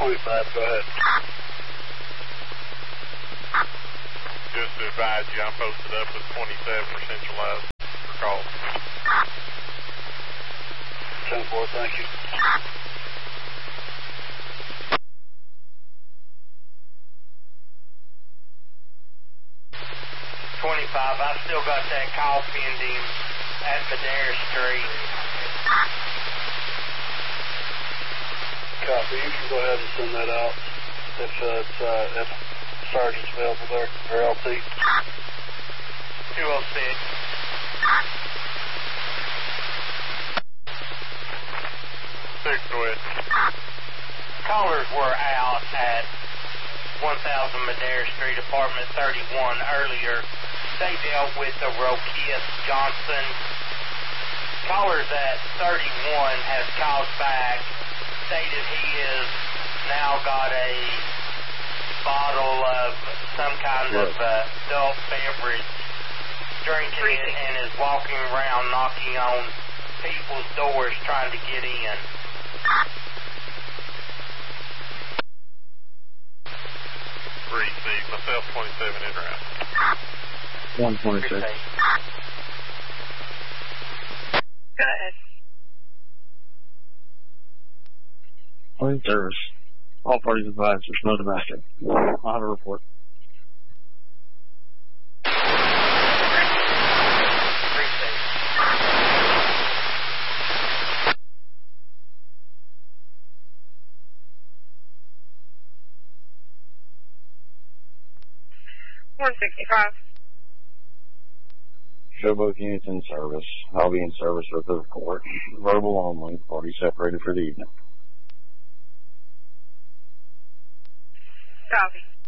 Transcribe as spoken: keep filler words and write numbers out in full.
twenty-five, go ahead. Just to advise you, I'm posted up with twenty-seven for centralized for call. ten four, thank you. twenty-five, I still got that call pending at Madera Street. Copy, you can go ahead and send that out if, uh, it's, uh, if Sergeant's available there, or L T. two oh six. Six, go ahead. Callers were out at one thousand Madera Street, apartment thirty-one earlier. They dealt with the Rokias Johnson. Callers at thirty-one has called back, stated he has now got a bottle of some kind of uh, adult beverage, drinking it, and is walking around knocking on people's doors trying to get in. Receive. Myself, twenty-seven in or out. one twenty-six. Go ahead. Police service. All parties advised there's no domestic. I'll have a report. one sixty-five. Show both units in service. I'll be in service with the court. Verbal only. Parties separated for the evening. Copy.